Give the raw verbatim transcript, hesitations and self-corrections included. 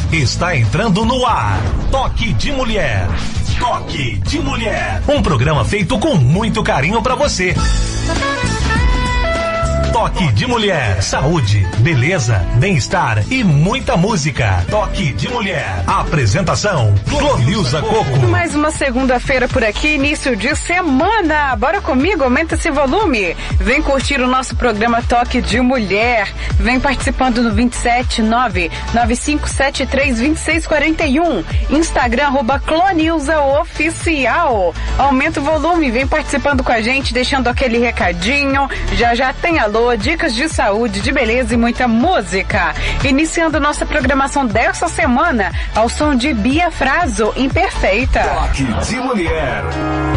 Está entrando no ar. Toque de Mulher. Toque de Mulher. Um programa feito com muito carinho pra você. Toque de Mulher, saúde, beleza, bem-estar e muita música. Toque de Mulher. Apresentação, Clonilza Coco. Mais uma segunda-feira por aqui, início de semana. Bora comigo, aumenta esse volume. Vem curtir o nosso programa Toque de Mulher. Vem participando no vinte e sete nove nove cinco sete três dois seis quatro um. Instagram, arroba Clonilza Oficial. Aumenta o volume, vem participando com a gente, deixando aquele recadinho. Já já tem alô, dicas de saúde, de beleza e muita música. Iniciando nossa programação dessa semana ao som de Bia Fraso, Imperfeita. Toque de Mulher.